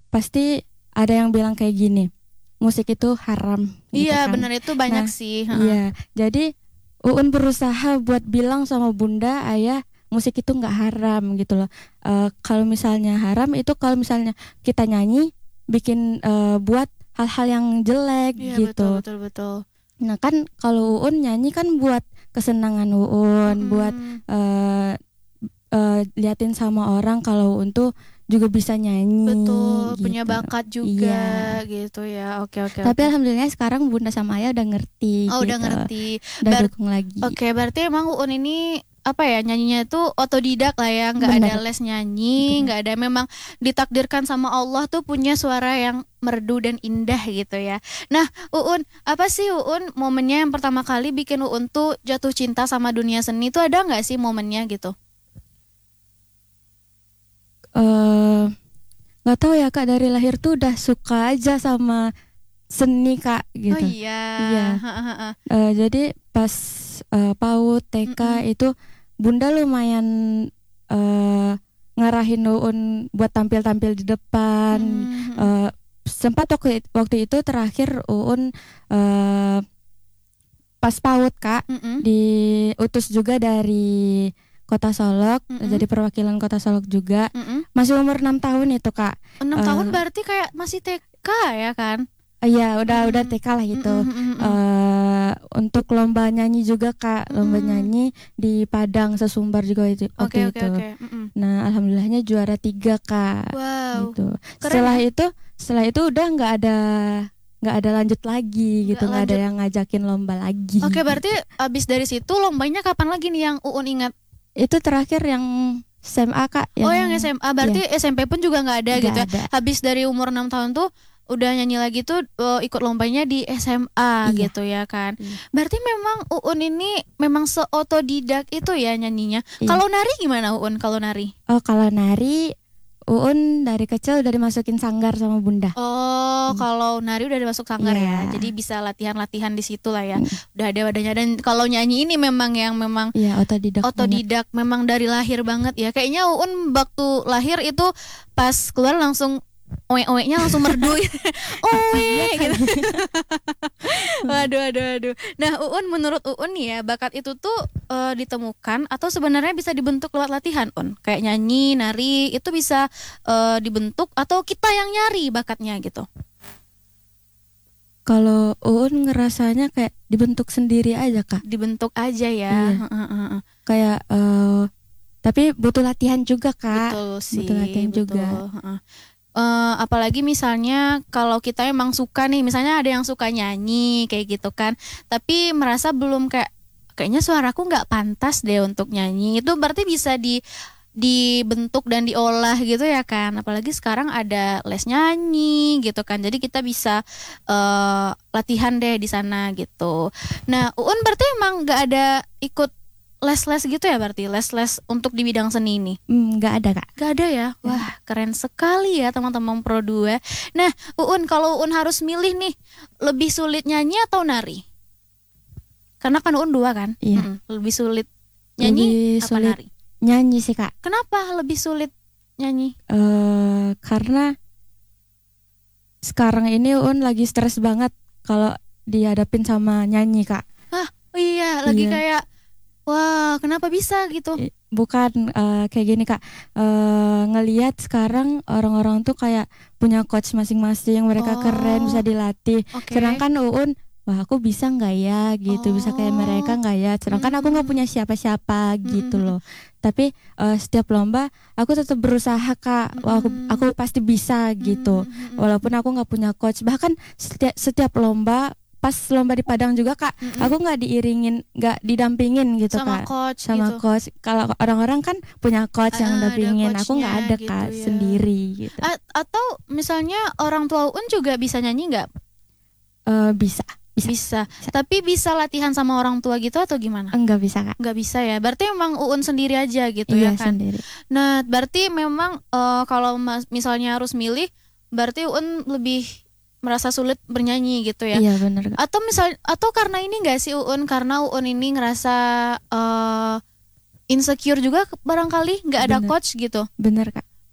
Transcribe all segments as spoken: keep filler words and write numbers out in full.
pasti ada yang bilang kayak gini, musik itu haram. Gitu Iya kan. benar, itu banyak Nah, sih. Iya, jadi Uun berusaha buat bilang sama bunda, ayah, musik itu nggak haram gitu loh. Uh, kalau misalnya haram itu kalau misalnya kita nyanyi, bikin uh, buat hal-hal yang jelek Iya gitu. betul betul betul. Nah kan kalau Uun nyanyi kan buat kesenangan Uun, Mm-mm. buat uh, uh, liatin sama orang kalau untuk juga bisa nyanyi. Betul, gitu. punya bakat juga Iya. gitu ya. Oke oke. Tapi oke. alhamdulillah sekarang bunda sama ayah udah ngerti. Oh gitu. udah ngerti. Udah Ber- dukung lagi. Oke, berarti emang Uun ini apa ya, nyanyinya itu otodidak lah ya, nggak Bener. ada les nyanyi, nggak ada, memang ditakdirkan sama Allah tuh punya suara yang merdu dan indah gitu ya. Nah Uun, apa sih Uun momennya yang pertama kali bikin Uun tuh jatuh cinta sama dunia seni, itu ada nggak sih momennya gitu? Uh, nggak tahu ya kak, dari lahir tuh udah suka aja sama seni kak gitu. Oh iya. Iya. Uh, jadi pas uh, PAUD T K Mm-mm. itu bunda lumayan uh, ngarahin Uun buat tampil-tampil di depan. Mm-hmm. Uh, sempat waktu waktu itu terakhir Uun uh, pas PAUD kak, Mm-mm. diutus juga dari Kota Solok, Mm-mm. jadi perwakilan Kota Solok juga. Mm-mm. Masih umur enam tahun itu kak. enam Uh, tahun berarti kayak masih T K ya kan? Iya, udah Mm-mm. udah T K lah gitu. Mm-mm. Uh, untuk lomba nyanyi juga kak, lomba Mm-mm. nyanyi di Padang Sesumbar juga itu Oke waktu oke itu. oke. Mm-mm. Nah alhamdulillahnya juara tiga kak. Wow. Gitu. Keren Setelah ya? itu, setelah itu udah nggak ada nggak ada lanjut lagi Nggak gitu, nggak ada lanjut. yang ngajakin lomba lagi. Oke, berarti abis dari situ lombanya kapan lagi nih yang Uun ingat? Itu terakhir yang S M A kak. Oh yang S M A, berarti S M P pun juga nggak ada Nggak gitu ya? ada. Habis dari umur enam tahun tuh udah nyanyi lagi tuh, uh, ikut lombanya di S M A Iya. gitu ya kan? Iya. Berarti memang Uun ini memang seotodidak itu ya nyanyinya. Iya. Kalau nari gimana Uun? Kalau nari? Oh kalau nari, Uun dari kecil udah dimasukin sanggar sama bunda. Oh, Hmm. kalau nari udah masuk sanggar Iya. ya. Jadi bisa latihan-latihan di situ lah ya. Hmm. Udah ada wadahnya. Dan kalau nyanyi ini memang yang memang Iya otodidak. banget. otodidak, memang dari lahir banget ya. Kayaknya Uun waktu lahir itu pas keluar langsung oe-oe-nya langsung merdu. Oe gitu. Waduh waduh waduh. Nah, Uun, menurut Uun nih ya, bakat itu tuh uh, ditemukan atau sebenarnya bisa dibentuk lewat latihan, Un? Kayak nyanyi, nari itu bisa uh, dibentuk atau kita yang nyari bakatnya gitu. Kalau Uun ngerasanya kayak dibentuk sendiri aja kak. Dibentuk aja ya. Iya. Heeh. Kayak uh, tapi butuh latihan juga kak. Betul sih. Butuh latihan betul. juga. Heeh. Uh, apalagi misalnya kalau kita emang suka nih, misalnya ada yang suka nyanyi kayak gitu kan, tapi merasa belum kayak kayaknya suaraku nggak pantas deh untuk nyanyi, itu berarti bisa di dibentuk dan diolah gitu ya kan. Apalagi sekarang ada les nyanyi gitu kan, jadi kita bisa uh, latihan deh di sana gitu. Nah Uun berarti emang nggak ada ikut les-les gitu ya, berarti les-les untuk di bidang seni ini? Hmm, nggak ada kak. Gak ada ya? Wah keren sekali ya teman-teman Pro dua. Nah Uun, kalau Uun harus milih nih, lebih sulit nyanyi atau nari? Karena kan Uun dua kan? Iya. Mm-mm. Lebih sulit nyanyi Lebih apa sulit nari? nyanyi sih kak. Kenapa lebih sulit nyanyi? Uh, karena sekarang ini Uun lagi stres banget kalau dihadapin sama nyanyi kak. Ah oh iya, lagi Iya. kayak wah kenapa bisa gitu? I- Bukan uh, kayak gini kak, uh, ngelihat sekarang orang-orang tuh kayak punya coach masing-masing, mereka Oh. keren, bisa dilatih. Oke. Sedangkan Uun, wah aku bisa nggak ya gitu, bisa kayak Oh. mereka nggak ya. Sedangkan aku nggak Mm. punya siapa-siapa gitu Mm-mm. loh. Tapi uh, setiap lomba aku tetap berusaha kak. Wah, aku, Mm-mm. aku pasti bisa gitu. Mm-mm. Walaupun aku nggak punya coach, bahkan setiap setiap lomba, pas lomba di Padang juga kak, Mm-mm. aku nggak diiringin, nggak didampingin gitu sama kak. coach Sama gitu. coach. Kalau orang-orang kan punya coach yang Ah, ada dampingin, aku nggak coachnya ada gitu kak, ya. sendiri gitu. A- atau misalnya orang tua Uun juga bisa nyanyi nggak? Eh, bisa, bisa, Bisa. Tapi bisa latihan sama orang tua gitu atau gimana? enggak bisa kak. Nggak bisa ya. Berarti memang Uun sendiri aja gitu ya Iya kan. sendiri. Nah, berarti memang eh, kalau mas- misalnya harus milih, berarti Uun lebih merasa sulit bernyanyi gitu ya. Iya benar kak. Atau misal atau karena ini nggak sih Uun, karena Uun ini ngerasa eh, insecure juga barangkali nggak ada Bener. coach gitu. Benar kak.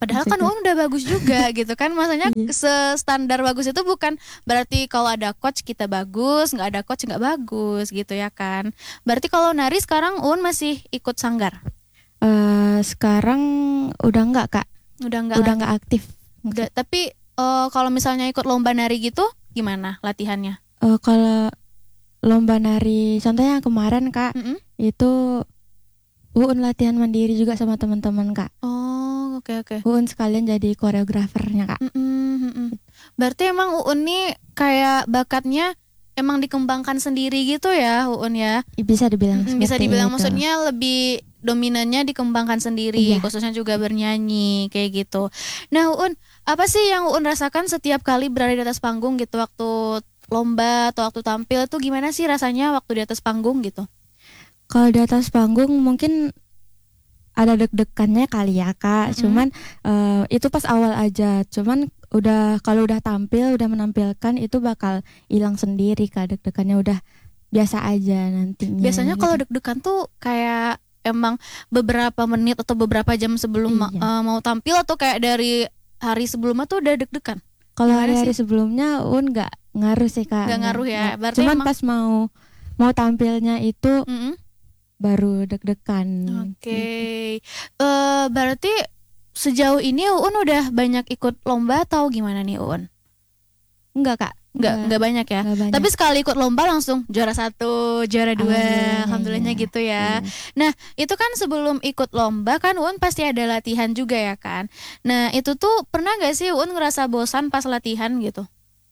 Padahal kan musiknya. Uun udah bagus juga gitu kan. Maksudnya Iya. standar bagus itu bukan berarti kalau ada coach kita bagus, nggak ada coach nggak bagus gitu ya kan. Berarti kalau nari sekarang Uun masih ikut sanggar? Eh, sekarang udah enggak Kak, Udah nggak udah lagi? enggak aktif. Udah, tapi eh, kalau misalnya ikut lomba nari gitu gimana latihannya? Eh, kalau lomba nari, contohnya yang kemarin Kak, Mm-mm. itu Uun latihan mandiri juga sama teman-teman Kak. Oh, oke oke. Uun sekalian jadi koreografernya Kak. Mm-mm, mm-mm. Berarti emang Uun nih kayak bakatnya emang dikembangkan sendiri gitu ya Uun ya? Bisa dibilang Mm-mm, bisa seperti dibilang itu. maksudnya lebih dominannya dikembangkan sendiri, Iya. khususnya juga bernyanyi kayak gitu. Nah Uun, apa sih yang Uun rasakan setiap kali berada di atas panggung gitu waktu lomba atau waktu tampil tuh gimana sih rasanya waktu di atas panggung gitu? Kalau di atas panggung mungkin ada deg-degannya kali ya Kak. Mm-mm. Cuman eh, itu pas awal aja. Cuman udah kalau udah tampil, udah menampilkan itu bakal hilang sendiri Kak, deg-degannya udah biasa aja nantinya. Biasanya kalau gitu. deg-degan tuh kayak emang beberapa menit atau beberapa jam sebelum ma- Iya. eh, mau tampil atau kayak dari hari sebelumnya tuh udah deg-degan? Kalau Gimana hari-hari sih? sebelumnya Un nggak ngaruh sih Kak. Nggak ngaruh ya? nggak. Berarti Cuman emang- pas mau mau tampilnya itu Mm-mm. baru deg-degan. Oke, Eh, berarti sejauh ini Uun udah banyak ikut lomba atau gimana nih Uun? Enggak Kak. Nggak nggak banyak ya. nggak banyak. Tapi sekali ikut lomba langsung juara satu, juara dua, Alhamdulillahnya, alhamdulillahnya iya. gitu ya. Iya. Nah itu kan sebelum ikut lomba kan Uun pasti ada latihan juga ya kan. Nah itu tuh pernah nggak sih Uun ngerasa bosan pas latihan gitu?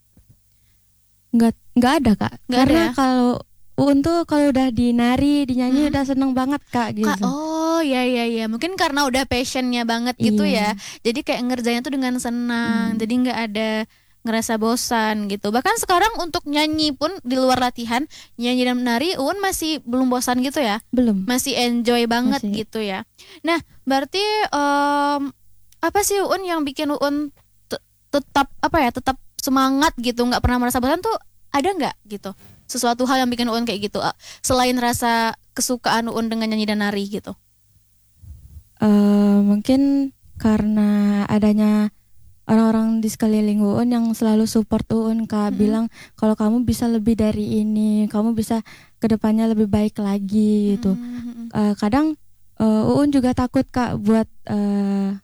Nggak nggak ada Kak. Nggak ada Karena ya? kalau Un tuh kalau udah dinari, dinyanyi Mm. udah seneng banget Kak gitu. Kak, oh ya ya ya, mungkin karena udah passionnya banget gitu Iya. ya. Jadi kayak ngerjainnya tuh dengan senang. Hmm. Jadi nggak ada ngerasa bosan gitu. Bahkan sekarang untuk nyanyi pun di luar latihan, nyanyi dan menari, Uun masih belum bosan gitu ya? Belum. Masih enjoy banget Masih. gitu ya. Nah, berarti em, apa sih Uun yang bikin Uun te- tetap apa ya, tetap semangat gitu, nggak pernah merasa bosan tuh ada nggak gitu? Sesuatu hal yang bikin Uun kayak gitu, ah, selain rasa kesukaan Uun dengan nyanyi dan nari gitu. Eh, mungkin karena adanya orang-orang di sekeliling Uun yang selalu support Uun Kak, Mm-mm. bilang kalau kamu bisa lebih dari ini, kamu bisa kedepannya lebih baik lagi gitu. Mm-mm. Eh, kadang eh, Uun juga takut Kak buat eh,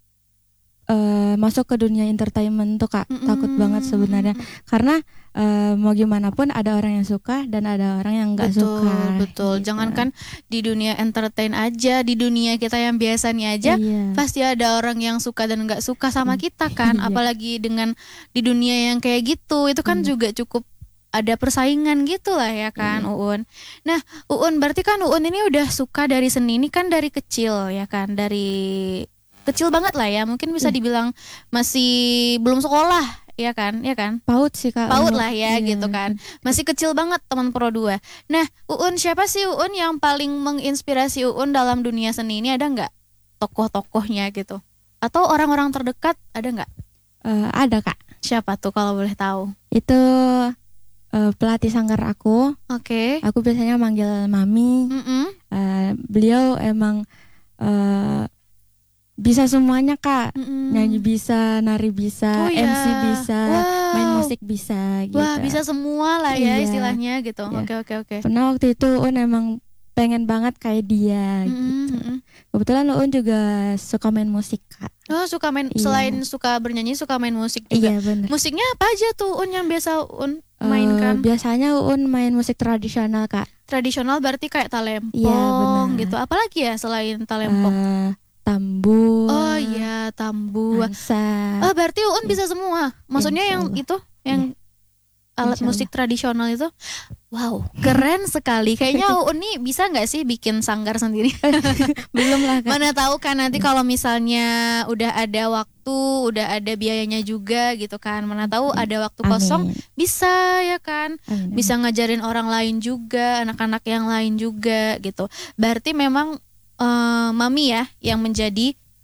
eh, masuk ke dunia entertainment tuh Kak, Mm-mm. takut banget sebenarnya karena eh, mau gimana pun ada orang yang suka dan ada orang yang nggak Betul, suka. betul. gitu. Jangankan di dunia entertain aja, di dunia kita yang biasa nih aja, Iya. pasti ada orang yang suka dan nggak suka sama Hmm. kita kan. Iya. Apalagi dengan di dunia yang kayak gitu, itu kan Hmm. juga cukup ada persaingan gitu lah ya kan, Iya. Uun. Nah, Uun berarti kan Uun ini udah suka dari seni ini kan dari kecil ya kan, dari kecil banget lah ya. Mungkin bisa Iya. dibilang masih belum sekolah ya kan, ya kan? Paut sih Kak. Paut umur. lah ya Iya. gitu kan. Masih kecil banget teman Pro dua. Nah, Uun siapa sih Uun yang paling menginspirasi Uun dalam dunia seni ini, ada nggak tokoh-tokohnya gitu? Atau orang-orang terdekat ada nggak? Eh, ada Kak. Siapa tuh kalau boleh tahu? Itu eh, pelatih sanggar aku. Oke. Aku biasanya manggil Mami. Mm-mm. Eh, beliau emang eh, bisa semuanya Kak. Mm-mm. Nyanyi bisa, nari Oh, bisa, ya. M C bisa, Wow. main musik bisa gitu. Wah, bisa semua lah ya Iya. istilahnya gitu. Iya. Oke, oke, oke. Pernah waktu itu Un emang pengen banget kayak dia Mm-mm, gitu. mm-mm. Kebetulan Un juga suka main musik Kak. Oh, suka main Iya. selain suka bernyanyi, suka main musik juga. Iya bener. Musiknya apa aja tuh Un yang biasa Un Eh, mainkan? biasanya Un main musik tradisional Kak. Tradisional berarti kayak talempong Iya, benar. gitu. Apalagi ya selain talempong? Eh, tambur, Oh iya, tambu. angsa. Oh, berarti Uun bisa semua. Maksudnya Insya yang Allah. itu, yang alat Insya musik tradisional itu. Wow, keren sekali. Kayaknya Uun nih bisa nggak sih bikin sanggar sendiri? Belum lah Kak. Mana tahu kan nanti kalau misalnya udah ada waktu, udah ada biayanya juga gitu kan. Mana tahu ada waktu kosong, Amin. bisa ya kan. Amin, amin. Bisa ngajarin orang lain juga, anak-anak yang lain juga gitu. Berarti memang eh, Mami ya yang menjadi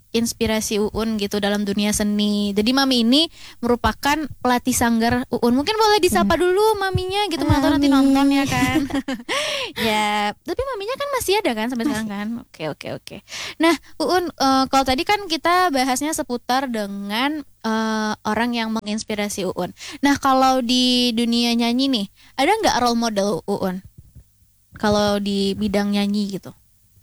inspirasi Uun gitu dalam dunia seni. Jadi Mami ini merupakan pelatih sanggar Uun. Mungkin boleh disapa dulu maminya gitu, atau nanti nonton ya kan. Ya, tapi maminya kan masih ada kan sampai sekarang kan. Oke oke oke. Nah Uun, uh, kalau tadi kan kita bahasnya seputar dengan uh, orang yang menginspirasi Uun. Nah kalau di dunia nyanyi nih, ada nggak role model Uun? Kalau di bidang nyanyi gitu?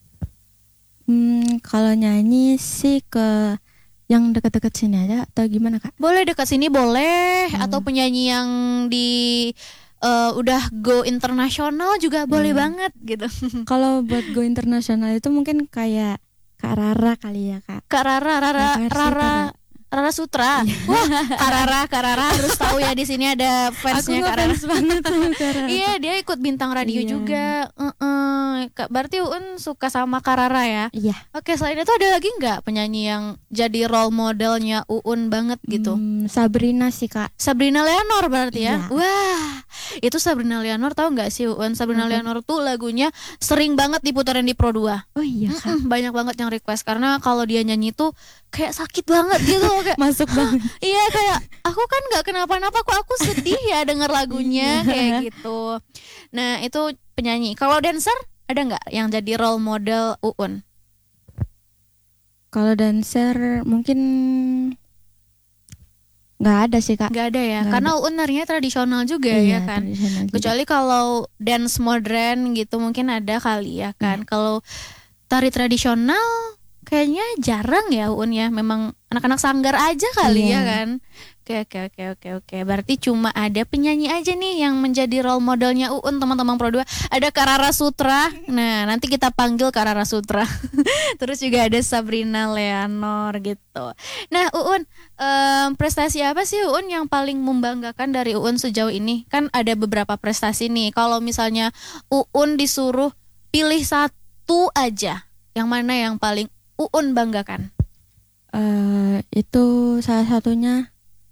Hmm, kalau nyanyi sih ke yang dekat-dekat sini aja atau gimana Kak? Boleh dekat sini boleh, Hmm. atau penyanyi yang di uh, udah go internasional juga boleh Hmm. banget gitu. Kalau buat go internasional itu mungkin kayak Kak Rara kali ya Kak. Kak Rara, Rara, Makasih, Rara, Kak. Rara Sutra. Wah, Kak Rara, Kak Rara harus tahu ya, di sini ada Aku fansnya Kak Rara. ngefans banget sama Kak Rara. Iya, dia ikut bintang radio Iya. juga. Uh-uh. Kak, berarti Uun suka sama Kak Rara ya? Iya. Oke, selain itu ada lagi nggak penyanyi yang jadi role modelnya Uun banget gitu? Hmm, Sabrina sih Kak. Sabrina Leonor berarti ya? Iya. Wah, itu Sabrina Leonor, tahu nggak sih Uun? Sabrina Apa? Leonor tuh lagunya sering banget diputarin di Pro dua. Oh iya Kak. Mm-mm, banyak banget yang request karena kalau dia nyanyi tuh kayak sakit banget gitu kayak Masuk banget. iya kayak aku kan nggak kenapa-napa kok aku sedih ya denger lagunya Iya. kayak gitu. Nah itu penyanyi. Kalau dancer ada nggak yang jadi role model Uun? Kalau dancer mungkin nggak ada sih Kak. Nggak ada ya, Nggak karena Uun narinya tradisional juga Iya, ya kan. tradisional juga. Kecuali kalau dance modern gitu mungkin ada kali ya kan. Kalau tari tradisional kayaknya jarang ya Uun ya. Memang anak-anak sanggar aja kali Iya. ya kan. Oke oke oke oke oke. Berarti cuma ada penyanyi aja nih yang menjadi role modelnya Uun, teman-teman Pro dua. Ada Kak Rara Sutra. Nah, nanti kita panggil Kak Rara Sutra. Terus juga ada Sabrina Leonor gitu. Nah, Uun, em, prestasi apa sih Uun yang paling membanggakan dari Uun sejauh ini? Kan ada beberapa prestasi nih. Kalau misalnya Uun disuruh pilih satu aja, yang mana yang paling Uun banggakan? Eh, itu salah satunya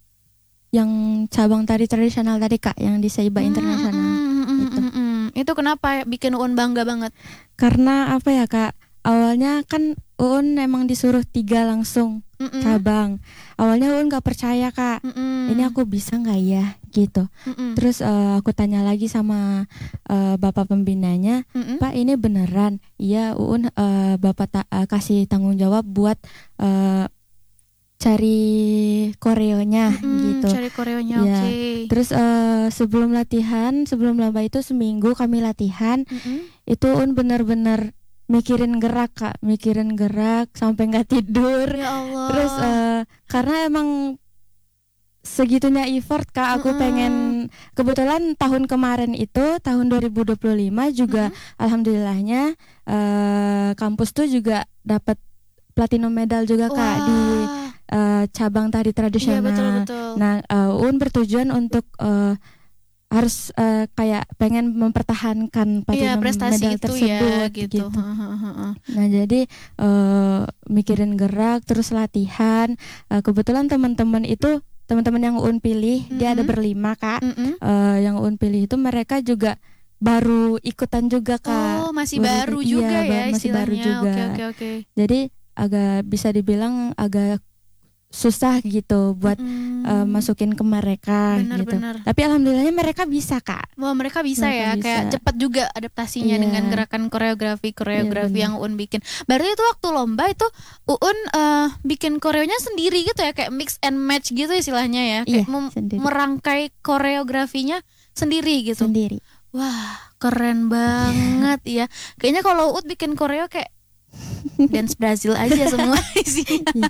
yang cabang tari tradisional tadi Kak, yang di Seiba Internasional. Mm, mm, mm, Itu. mm, mm. Itu kenapa bikin Uun bangga banget? Karena apa ya Kak? Awalnya kan Uun emang disuruh tiga langsung Mm-mm, cabang. Awalnya Uun gak percaya Kak. mm-mm, Ini aku bisa nggak ya gitu. mm-mm, Terus eh, aku tanya lagi sama eh, bapak pembinanya, mm-mm. Pak ini beneran? Iya Uun, eh, bapak ta- eh, kasih tanggung jawab buat eh, cari koreonya Mm-mm, gitu. Cari koreonya, Iya. oke. Terus eh, sebelum latihan, sebelum lomba itu seminggu kami latihan, Mm-mm. itu Un bener-bener mikirin gerak Kak, mikirin gerak sampai nggak tidur. Ya Allah. Terus eh, karena emang segitunya effort Kak, aku Mm-mm. pengen, kebetulan tahun kemarin itu tahun dua ribu dua puluh lima juga alhamdulillahnya eh, kampus tuh juga dapat platinum medal juga Kak Wah. di eh, cabang tari Iya tradisional. betul betul. Nah, uh, Un bertujuan untuk uh, harus uh, kayak pengen mempertahankan Iya platinum prestasi medal itu tersebut ya gitu. Heeh. Nah, jadi uh, mikirin gerak terus latihan. Uh, kebetulan teman-teman itu teman-teman yang Un pilih, dia ada Mhm. berlima Kak. Mm-mm. Uh, yang Un pilih itu mereka juga baru ikutan juga Kak. Oh masih Baru- baru iya, juga ba- ya masih baru istilahnya. juga. Oke oke oke. Jadi agak bisa dibilang agak susah gitu buat Mm-mm. uh, masukin ke mereka gitu. Benar-benar. Tapi alhamdulillahnya mereka bisa Kak. Wah mereka bisa Mereka ya, bisa. kayak cepat juga adaptasinya Iya. dengan gerakan koreografi koreografi Iya, yang Uun bikin. Berarti itu waktu lomba itu Uun eh, bikin koreonya sendiri gitu ya, kayak mix and match gitu istilahnya ya, Iya, kayak mem- sendiri. merangkai koreografinya sendiri gitu. Sendiri. Wah keren banget ya. Kayaknya kalau Uut bikin koreo kayak dance Brazil aja semua isinya.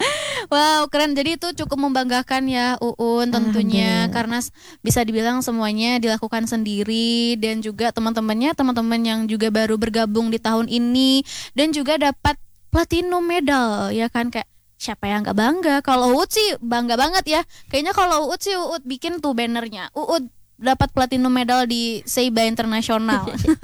Wow keren, jadi itu cukup membanggakan ya Uun tentunya, Alhamdulillah. karena s- bisa dibilang semuanya dilakukan sendiri, dan juga teman-temannya teman-teman yang juga baru bergabung di tahun ini dan juga dapat platinum medal ya kan, kayak siapa yang nggak bangga? Kalau Uut sih bangga banget ya. Kayaknya kalau Uut sih Uut bikin tuh bannernya Uut dapat platinum medal di Seiba Internasional.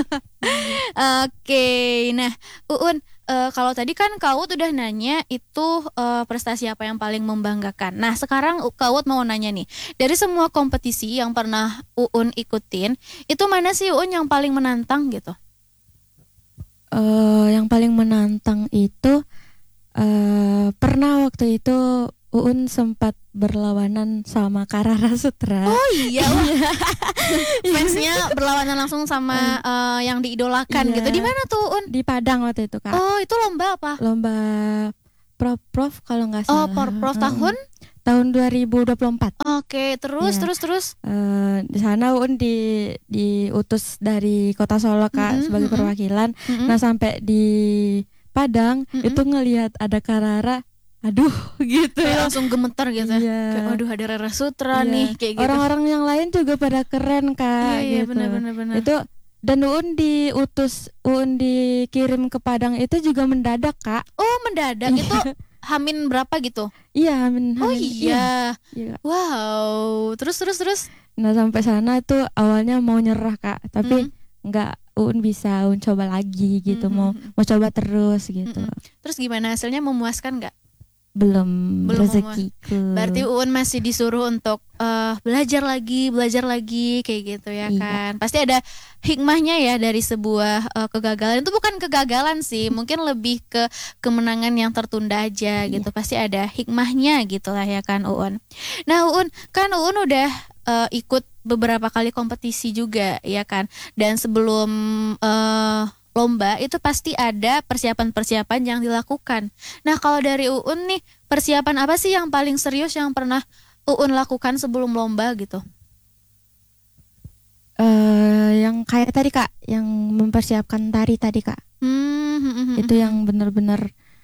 Oke, nah Uun, eh, kalau tadi kan Kak Uut udah nanya itu eh, prestasi apa yang paling membanggakan. Nah sekarang U- Kak Uut mau nanya nih, dari semua kompetisi yang pernah Uun ikutin, itu mana sih Uun yang paling menantang gitu? Eh, yang paling menantang itu Eh, pernah waktu itu Uun sempat berlawanan sama Karara Sutra. Oh iya, wah. Fansnya berlawanan langsung sama uh, yang diidolakan Iya. gitu. Di mana tuh Un? Di Padang waktu itu, Kak. Oh itu lomba apa? Lomba Prof-Prof kalau nggak Oh salah. Porprov Heeh. tahun? Tahun dua ribu dua puluh empat. Oke, terus Iya. terus terus. Eh, di sana Uun di diutus dari Kota Solo, Kak, Mm-mm, sebagai mm-mm. perwakilan. Mm-mm. Nah, sampai di Padang Mm-mm. itu ngelihat ada Karara, aduh gitu. Kayak langsung gemeter gitu ya. Iya. Kayak waduh ada Rara Sutra Iya. nih kayak gitu. Orang-orang yang lain juga pada keren, Kak, Iya iya gitu. benar-benar benar. Itu dan Uun diutus, Uun dikirim ke Padang itu juga mendadak, Kak. Oh mendadak itu Hamin berapa gitu? Iya, Amin. Oh Amin. iya. Iya. Wow. Terus terus terus. Nah, sampai sana tuh awalnya mau nyerah, Kak, tapi Mm. nggak, Uun bisa, Uun coba lagi gitu, Mhm. mau mau coba terus gitu. Mm-mm. Terus gimana hasilnya, memuaskan nggak? Belum, Belum rezekiku. Berarti Uun masih disuruh untuk eh, belajar lagi, belajar lagi kayak gitu ya Iya. kan. Pasti ada hikmahnya ya dari sebuah eh, kegagalan. Itu bukan kegagalan sih, mungkin lebih ke kemenangan yang tertunda aja gitu. Pasti ada hikmahnya gitu lah ya kan Uun. Nah Uun, kan Uun udah eh, ikut beberapa kali kompetisi juga ya kan. Dan sebelum eh, lomba itu pasti ada persiapan-persiapan yang dilakukan. Nah kalau dari Uun nih, persiapan apa sih yang paling serius yang pernah Uun lakukan sebelum lomba gitu? Eh, yang kayak tadi, Kak, yang mempersiapkan tari tadi, Kak. Hmm, hmm, hmm, Itu hmm. yang benar-benar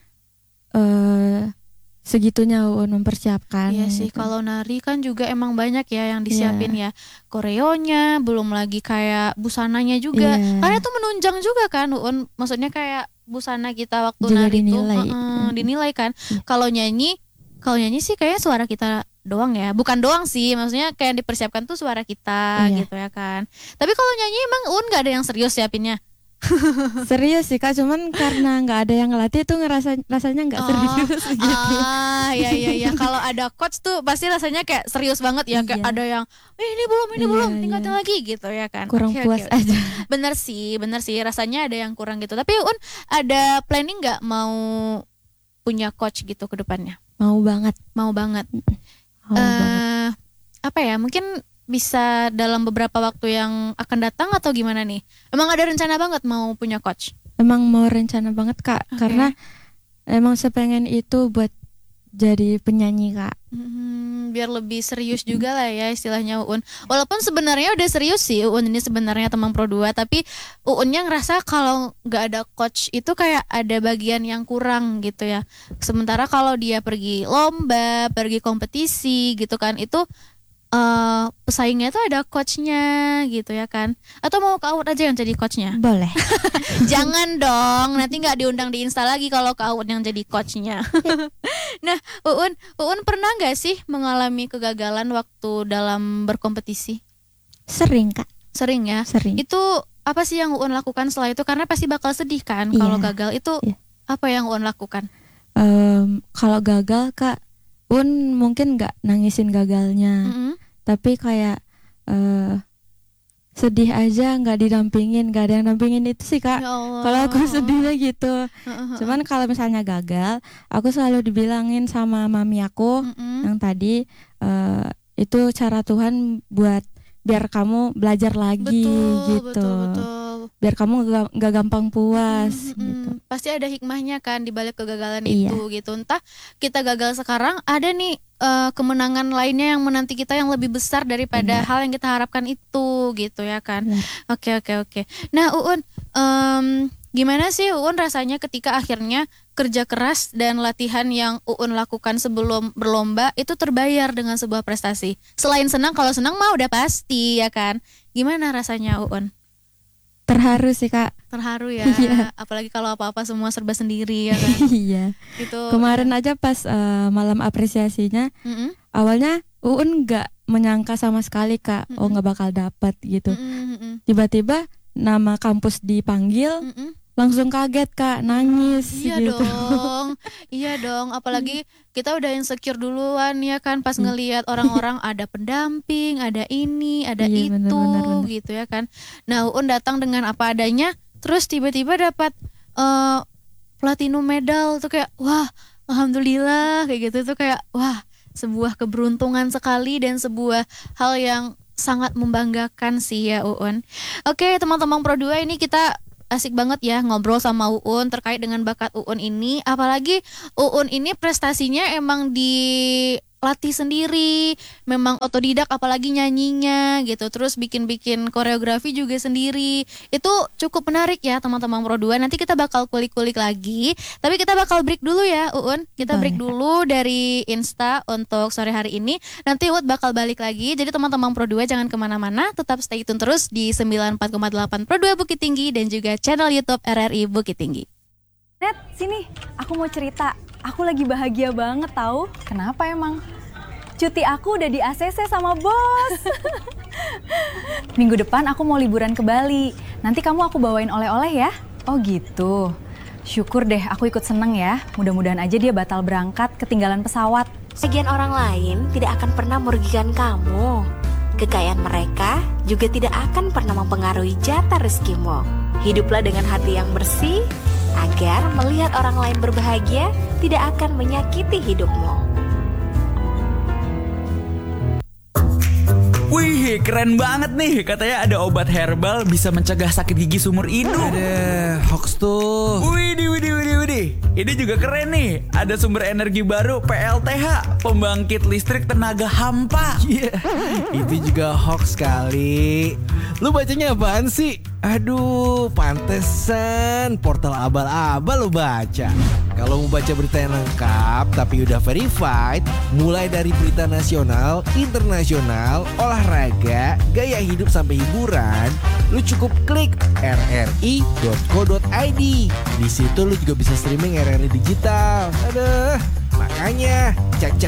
eh segitunya Uun mempersiapkan. Iya sih, gitu. kalau nari kan juga emang banyak ya yang disiapin ya. Koreonya, belum lagi kayak busananya juga. Iya. Karena itu menunjang juga kan Uun. Maksudnya kayak busana kita waktu Juga nari dinilai. tuh heeh, Mm. dinilai kan. Iya. Kalau nyanyi, kalau nyanyi sih kayaknya suara kita doang ya. Bukan doang sih, maksudnya kayak yang dipersiapkan tuh suara kita Iya. gitu ya kan. Tapi kalau nyanyi emang Uun gak ada yang serius siapinnya. Serius sih, Kak, cuman karena nggak ada yang ngelatih tuh ngerasa rasanya nggak Oh, serius gitu. Ah, ya ya ya. Kalau ada coach tuh pasti rasanya kayak serius banget ya. Kayak Iya. ada yang, eh, ini belum, ini Iya, belum, iya. tinggal lagi gitu ya kan. Kurang Oke, puas oke, oke. aja. Bener sih, bener sih. Rasanya ada yang kurang gitu. Tapi Un, ada planning nggak mau punya coach gitu ke depannya? Mau banget. Mau banget. Mau banget. Eh, apa ya? Mungkin bisa dalam beberapa waktu yang akan datang atau gimana nih? Emang ada rencana banget mau punya coach? Emang mau rencana banget, Kak, Oke. karena emang sepengen itu buat jadi penyanyi, Kak. Hmm, biar lebih serius juga lah ya istilahnya Uun. Walaupun sebenarnya udah serius sih Uun ini sebenarnya teman Pro dua, tapi Uunnya ngerasa kalau nggak ada coach itu kayak ada bagian yang kurang gitu ya. Sementara kalau dia pergi lomba, pergi kompetisi gitu kan, itu eh pesaingnya tuh ada coachnya gitu ya kan. Atau mau Kak Aud aja yang jadi coachnya? Boleh. Jangan dong, nanti nggak diundang di Insta lagi kalau Kak Aud yang jadi coachnya. Nah, Uun, Uun pernah nggak sih mengalami kegagalan waktu dalam berkompetisi? Sering, Kak. Sering ya. Sering. Itu apa sih yang Uun lakukan setelah itu? Karena pasti bakal sedih kan Iya. kalau gagal. Itu Iya. apa yang Uun lakukan? Em, kalau gagal, Kak, Uun mungkin nggak nangisin gagalnya, Mm-mm. tapi kayak eh sedih aja, nggak didampingin, nggak ada yang dampingin itu sih, Kak. Ya Allah. Kalau aku sedihnya gitu. Heeh. Cuman kalau misalnya gagal, aku selalu dibilangin sama mami aku Mm-mm. yang tadi, eh itu cara Tuhan buat biar kamu belajar lagi Betul, gitu. betul, betul. Biar kamu nggak nggak gampang puas Mm-mm. gitu. Pasti ada hikmahnya kan di balik kegagalan Iya. itu gitu. Entah kita gagal sekarang, ada nih eh, kemenangan lainnya yang menanti kita yang lebih besar daripada Benar. hal yang kita harapkan itu gitu ya kan. Benar. Oke oke oke. Nah Uun, em, gimana sih Uun rasanya ketika akhirnya kerja keras dan latihan yang Uun lakukan sebelum berlomba itu terbayar dengan sebuah prestasi? Selain senang, kalau senang mah udah pasti ya kan. Gimana rasanya Uun? Terharu sih, Kak. Terharu ya, Iya. apalagi kalau apa-apa semua serba sendiri ya kan. Iya. Itu Kemarin aja pas eh, malam apresiasinya, Mm-mm. awalnya Uun nggak menyangka sama sekali, Kak. Oh, Mm-mm. nggak bakal dapat gitu. Mm-mm, mm-mm, Tiba-tiba nama kampus dipanggil, mm-mm. langsung kaget, Kak, nangis Iya gitu. dong, iya dong. Apalagi kita udah insecure duluan ya kan, pas Hmm. ngelihat orang-orang ada pendamping, ada ini, ada Iya, itu, benar, benar, benar. gitu ya kan. Nah, Uun datang dengan apa adanya, terus tiba-tiba dapat eh, platinum medal tuh kayak wah alhamdulillah kayak gitu tuh kayak wah sebuah keberuntungan sekali dan sebuah hal yang sangat membanggakan sih ya Uun. Oke teman-teman Pro dua, ini kita asik banget ya ngobrol sama Uun terkait dengan bakat Uun ini. Apalagi Uun ini prestasinya emang dilatih sendiri, memang otodidak apalagi nyanyinya gitu. Terus bikin-bikin koreografi juga sendiri. Itu cukup menarik ya teman-teman Pro dua. Nanti kita bakal kulik-kulik lagi. Tapi kita bakal break dulu ya Uun. Kita break dulu dari Insta untuk sore hari ini. Nanti Uun bakal balik lagi. Jadi teman-teman Pro dua jangan kemana-mana. Tetap stay tune terus di sembilan puluh empat koma delapan Pro dua Bukit Tinggi dan juga channel YouTube R R I Bukit Tinggi. Net, sini. Aku mau cerita. Aku lagi bahagia banget tahu. Kenapa emang? Cuti aku udah di A C C sama bos. Minggu depan aku mau liburan ke Bali. Nanti kamu aku bawain oleh-oleh ya. Oh gitu. Syukur deh aku ikut seneng ya. Mudah-mudahan aja dia batal berangkat, ketinggalan pesawat. Sebagian orang lain tidak akan pernah merugikan kamu. Kekayaan mereka juga tidak akan pernah mempengaruhi jatah rezekimu. Hiduplah dengan hati yang bersih, agar melihat orang lain berbahagia tidak akan menyakiti hidupmu. Wih, keren banget nih. Katanya ada obat herbal bisa mencegah sakit gigi seumur hidup. Ada hoax tuh. Widih, widih, widih, widih. Ini juga keren nih. Ada sumber energi baru P L T H, pembangkit listrik tenaga hampa. Iya, yeah, itu juga hoax kali. Lu bacanya apaan sih? Aduh, pantesan portal abal-abal lu baca. Kalau mau baca berita yang lengkap tapi udah verified, mulai dari berita nasional, internasional, olahraga, gaya hidup sampai hiburan, lu cukup klik r r i dot co dot i d. Di situ lu juga bisa streaming R R I digital. Aduh, makanya cek-cek